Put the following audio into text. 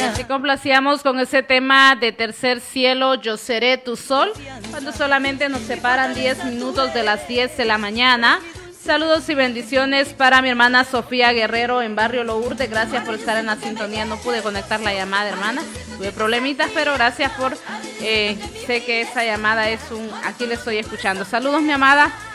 Así complacíamos con ese tema de Tercer Cielo, Yo Seré Tu Sol, cuando solamente nos separan 10 minutos de las 10 de la mañana. Saludos y bendiciones para mi hermana Sofía Guerrero en Barrio Lourdes. Gracias por estar en la sintonía. No pude conectar la llamada, hermana. Tuve problemitas, pero gracias por... sé que esa llamada es aquí le estoy escuchando. Saludos, mi amada.